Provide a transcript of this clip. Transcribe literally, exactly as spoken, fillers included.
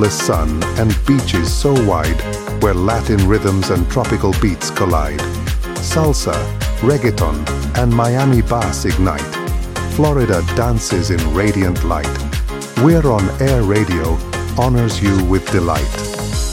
The sun and beaches so wide, where Latin rhythms and tropical beats collide. Salsa, reggaeton, and Miami bass ignite. Florida dances in radiant light. We're on Air Radio, honors you with delight.